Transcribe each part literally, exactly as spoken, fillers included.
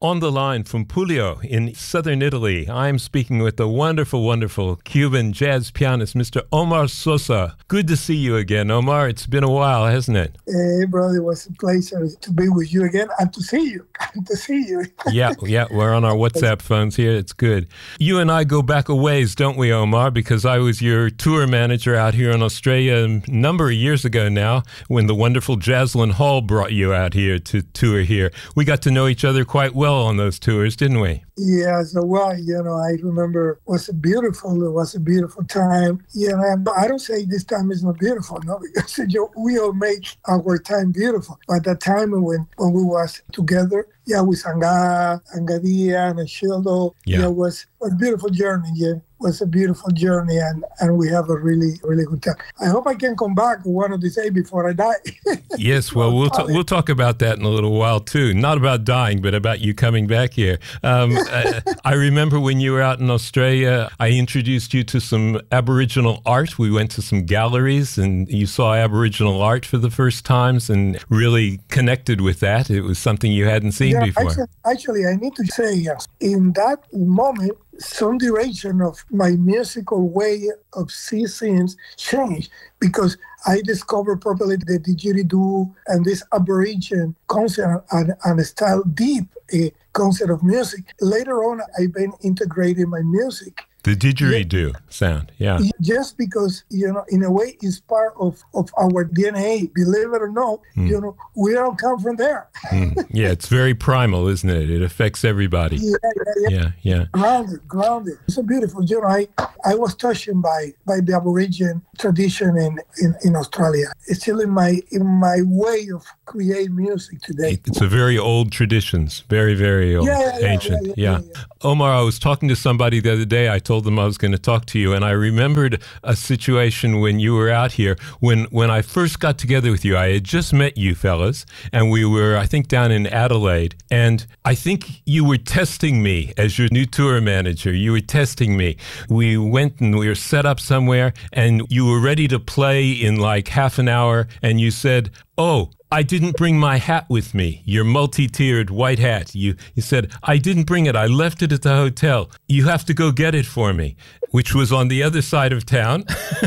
On the line from Puglia in southern Italy, I'm speaking with the wonderful, wonderful Cuban jazz pianist, Mister Omar Sosa. Good to see you again, Omar. It's been a while, hasn't it? Hey, brother, it was a pleasure to be with you again and to see you. And to see you. yeah, yeah, we're on our WhatsApp phones here. It's good. You and I go back a ways, don't we, Omar? Because I was your tour manager out here in Australia a number of years ago now when the wonderful Jaslyn Hall brought you out here to tour here. We got to know each other quite well on those tours, didn't we? Yeah, so well, you know, I remember it was a beautiful, it was a beautiful time. You know, I don't say this time is not beautiful, no, because you know, we all make our time beautiful. But the time when, when we was together, yeah, with Anga, Angadia, and Shildo, yeah, yeah, it was a beautiful journey, yeah. Was a beautiful journey, and, and we have a really, really good time. I hope I can come back one of these days before I die. Yes, well, we'll, ta- we'll talk about that in a little while, too. Not about dying, but about you coming back here. Um, I, I remember when you were out in Australia, I introduced you to some Aboriginal art. We went to some galleries, and you saw Aboriginal art for the first times and really connected with that. It was something you hadn't seen yeah, before. Actually, actually, I need to say, yes, in that moment, some direction of my musical way of seeing things changed because I discovered properly the didgeridoo and this Aboriginal concept and, and style, deep uh, concept of music. Later on, I've been integrating my music. The didgeridoo yeah. sound, yeah. Just because, you know, in a way, it's part of, of our D N A. Believe it or not, mm. you know, we all come from there. mm. Yeah, it's very primal, isn't it? It affects everybody. Yeah, yeah, yeah. yeah, yeah. Grounded, grounded. It's so beautiful. You know, I, I was touched by, by the Aboriginal tradition in, in, in Australia. It's still in my in my way of creating music today. It's a very old traditions, very, very old, yeah, yeah, yeah, ancient. Yeah, yeah, yeah, yeah, yeah. Omar, I was talking to somebody the other day. I told them I was going to talk to you, and I remembered a situation when you were out here. When when I first got together with you, I had just met you fellas, and we were, I think, down in Adelaide, and I think you were testing me as your new tour manager. You were testing me. We went and we were set up somewhere, and you were ready to play in like half an hour, and you said, oh, I didn't bring my hat with me, your multi-tiered white hat. You, you said, I didn't bring it. I left it at the hotel. You have to go get it for me, which was on the other side of town.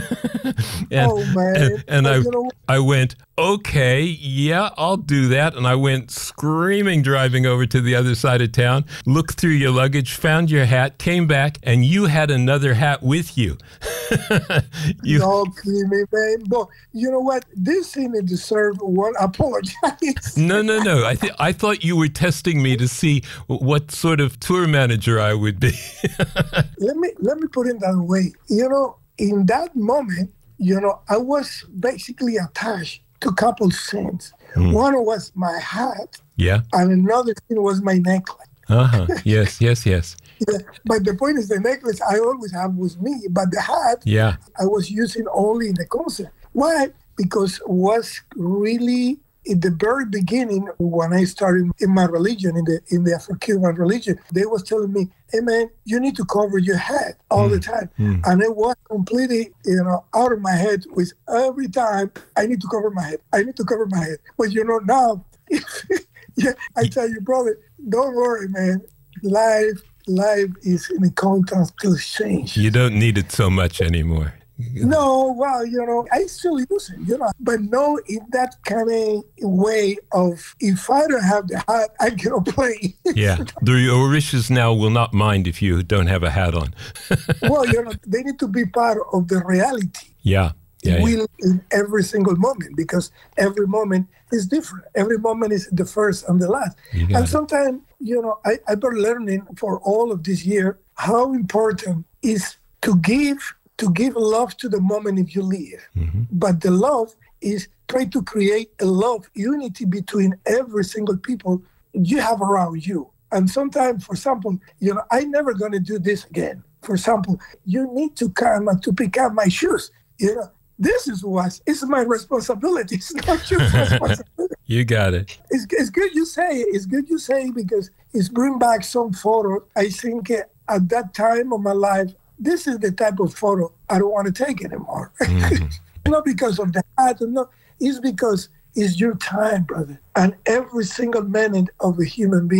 and, oh, man. And, and I, I went, okay, yeah, I'll do that. And I went screaming, driving over to the other side of town, looked through your luggage, found your hat, came back, and you had another hat with you. you Don't kidding me, man. But you know what? This thing deserves one apologize. no, no, no. I th- I thought you were testing me to see what sort of tour manager I would be. let me let me put it that way. You know, in that moment, you know, I was basically attached to a couple things. Mm. One was my hat. Yeah. And another thing was my necklace. Uh-huh. Yes, yes, yes. Yeah, but the point is the necklace I always have with me, but the hat yeah. I was using only in the concert. Why? Because it was really in the very beginning when I started in my religion, in the in the Afro-Cuban religion, they was telling me, hey man, you need to cover your head all mm. the time. Mm. And it was completely, you know, out of my head with every time I need to cover my head. I need to cover my head. But you know, now, yeah, I tell you, brother, don't worry, man. Life Life is in a constant change. You don't need it so much anymore. No, well, you know, I still use it, you know, but no, in that kind of way of if I don't have the hat, I cannot play. Yeah, the Orishas now will not mind if you don't have a hat on. Well, you know, they need to be part of the reality. Yeah. Yeah, will yeah. in every single moment, because every moment is different. Every moment is the first and the last. And sometimes, you know, I, I've been learning for all of this year how important is to give to give love to the moment if you live. Mm-hmm. But the love is try to create a love unity between every single people you have around you. And sometimes, for example, you know, I'm never going to do this again. For example, you need to come to pick up my shoes. You know, this is what it's my responsibility. It's not your responsibility. You got it. It's, it's good you say it. It's good you say it because it's bring back some photo. I think uh, at that time of my life, this is the type of photo I don't want to take anymore. Mm-hmm. Not because of the hat, no. It's because it's your time, brother. And every single minute of a human being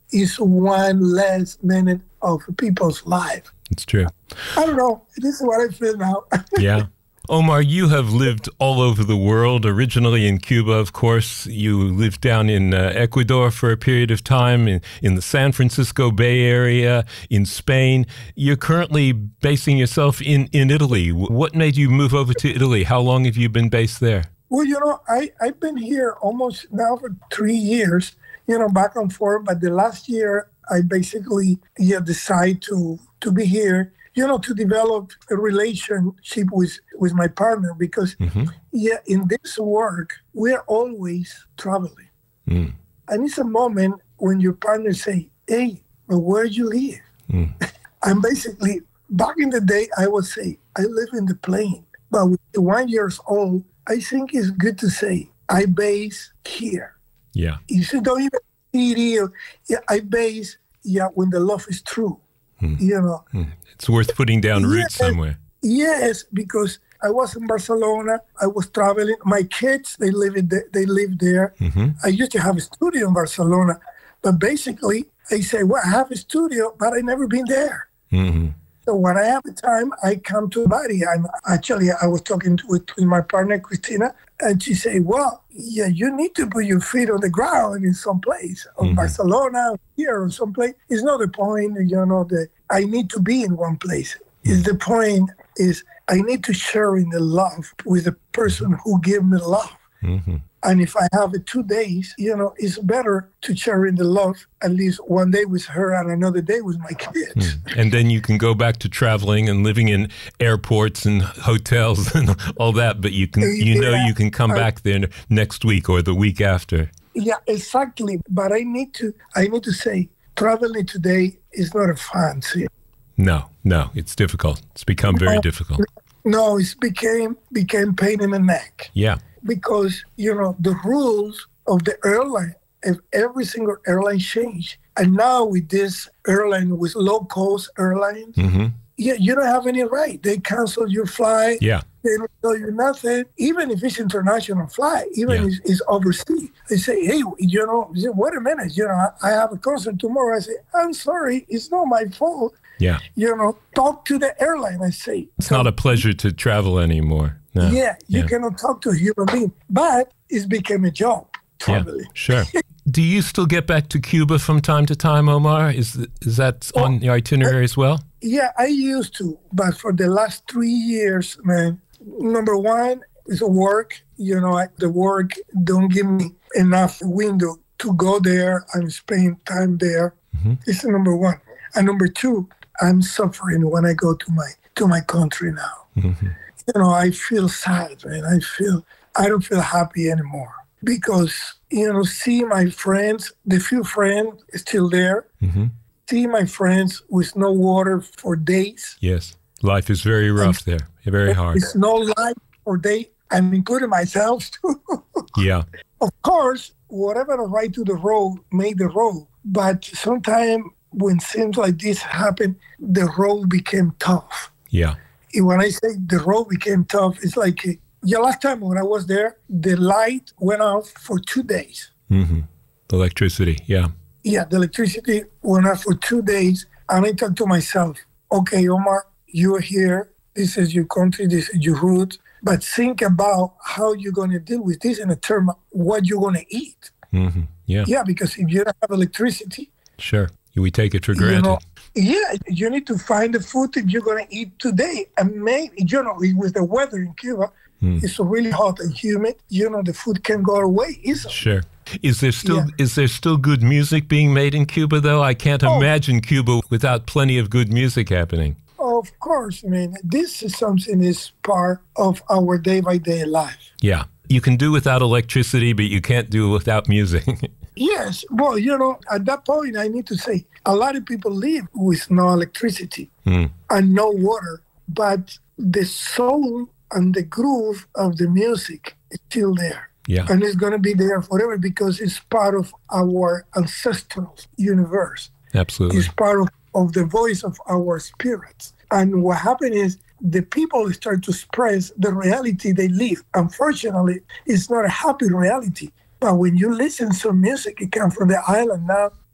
is one less minute of people's life. It's true. I don't know. This is what I feel now. Yeah. Omar, you have lived all over the world, originally in Cuba, of course. You lived down in uh, Ecuador for a period of time, in, in the San Francisco Bay Area, in Spain. You're currently basing yourself in, in Italy. What made you move over to Italy? How long have you been based there? Well, you know, I, I've been here almost now for three years, you know, back and forth. But the last year, I basically yeah, decided to, to be here, you know, to develop a relationship with, with my partner. Because, mm-hmm. yeah, in this work, we're always traveling. Mm. And it's a moment when your partner say, hey, well, where do you live? Mm. And basically, back in the day, I would say, I live in the plane. But with one years old, I think it's good to say, I base here. Yeah. You see, don't even see it. Yeah, I base, yeah, when the love is true. Hmm. You know. Hmm. It's worth putting down roots yes, somewhere. Yes, because I was in Barcelona. I was traveling. My kids, they live in the, they live there. Mm-hmm. I used to have a studio in Barcelona. But basically, I say, well, I have a studio, but I never been there. Mm-hmm. So when I have the time, I come to Bari. I'm actually, I was talking to, with, with my partner, Christina, and she said, well, yeah, you need to put your feet on the ground in some place, or mm-hmm. Barcelona, here, or someplace. It's not the point, you know, that I need to be in one place. Mm-hmm. It's the point is I need to share in the love with the person who gave me love. Mm-hmm. And if I have it two days, you know, it's better to share in the love at least one day with her and another day with my kids. Mm. And then you can go back to traveling and living in airports and hotels and all that, but you can, you yeah, know, you can come I, back there next week or the week after. Yeah, exactly. But I need to, I need to say, traveling today is not a fancy. No, no, it's difficult. It's become very no, difficult. No, it's became became pain in the neck. Yeah. Because, you know, the rules of the airline, if every single airline changed. And now with this airline, with low-cost airlines, mm-hmm. yeah, you don't have any right. They cancel your flight. Yeah. They don't tell you nothing. Even if it's international flight, even yeah. if it's overseas, they say, hey, you know, wait a minute, you know, I have a concert tomorrow. I say, I'm sorry, it's not my fault. Yeah. You know, talk to the airline, I say. It's not a pleasure to travel anymore. No. Yeah, you yeah. cannot talk to a human being. But it's become a job, traveling. Yeah, sure. Do you still get back to Cuba from time to time, Omar? Is is that on oh, the itinerary I, as well? Yeah, I used to. But for the last three years, man, number one is work. You know, I, the work don't give me enough window to go there and spend time there. Mm-hmm. It's number one. And number two, I'm suffering when I go to my to my country now. Mm-hmm. You know, I feel sad, man. I feel, I don't feel happy anymore because, you know, see my friends, the few friends still there, mm-hmm. see my friends with no water for days. Yes, life is very rough and there, very hard. It's no life for days. I'm including myself too. Yeah. Of course, whatever the right to the road made the road, but sometimes when things like this happen, the road became tough. Yeah. When I say the road became tough, it's like, yeah, last time when I was there, the light went off for two days. Mm-hmm. The electricity, yeah. Yeah, the electricity went off for two days. And I thought to myself, okay, Omar, you're here. This is your country. This is your roots. But think about how you're going to deal with this in a term of what you're going to eat. Mm-hmm. Yeah. Yeah, because if you don't have electricity. Sure. We take it for granted. You know, yeah, you need to find the food that you're going to eat today. And maybe, you know, with the weather in Cuba, mm. it's really hot and humid. You know, the food can go away easily. Sure. Is there still yeah. is there still good music being made in Cuba, though? I can't oh. imagine Cuba without plenty of good music happening. Of course, man. This is something is part of our day-by-day life. Yeah. You can do without electricity, but you can't do without music. Yes. Well, you know, at that point, I need to say, a lot of people live with no electricity mm. and no water, but the soul and the groove of the music is still there. Yeah. And it's going to be there forever because it's part of our ancestral universe. Absolutely. It's part of, of the voice of our spirits. And what happened is the people start to express the reality they live. Unfortunately, it's not a happy reality. But when you listen to music, it comes from the island now,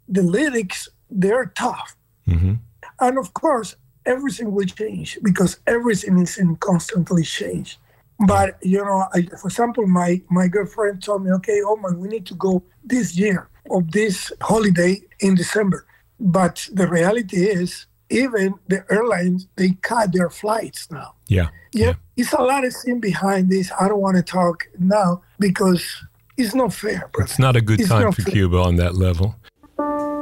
the lyrics, they're tough. Mm-hmm. And of course, everything will change because everything is in constantly change. But, you know, I, for example, my, my girlfriend told me, okay, Omar, we need to go this year of this holiday in December. But the reality is, even the airlines, they cut their flights now. Yeah. Yeah. yeah. It's a lot of thing behind this. I don't want to talk now because it's not fair. Brother. It's not a good it's time for fair. Cuba on that level.